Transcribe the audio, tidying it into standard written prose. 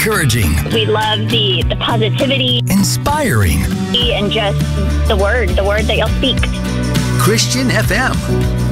Encouraging. We love the positivity. Inspiring. And just the word that y'all speak. Christian FM.